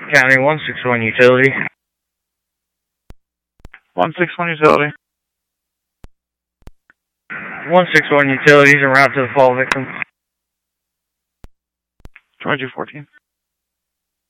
County 161 Utility. 161 Utility. 161 Utilities en route to the fall victim. 2214.